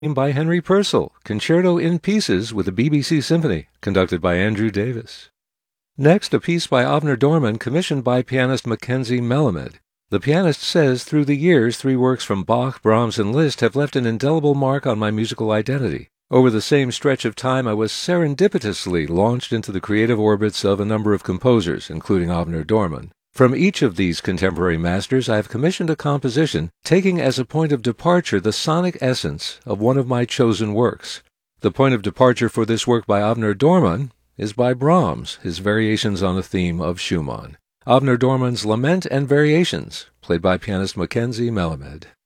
by Henry Purcell, Concerto in Pieces with the BBC Symphony, conducted by Andrew Davis. Next, a piece by Avner Dorman commissioned by pianist Mackenzie Melamed. The pianist says, through the years, three works from Bach, Brahms, and Liszt have left an indelible mark on my musical identity. Over the same stretch of time, I was serendipitously launched into the creative orbits of a number of composers, including Avner Dorman. From each of these contemporary masters, I have commissioned a composition, taking as a point of departure the sonic essence of one of my chosen works. The point of departure for this work by Avner Dorman is by Brahms, his variations on a theme of Schumann. Avner Dorman's Lament and Variations, played by pianist Mackenzie Melamed.